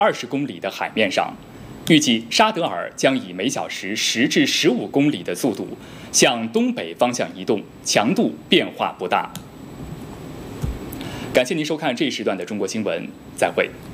20公里的海面上。预计沙德尔将以每小时10至15公里的速度向东北方向移动，强度变化不大。感谢您收看这一时段的中国新闻，再会。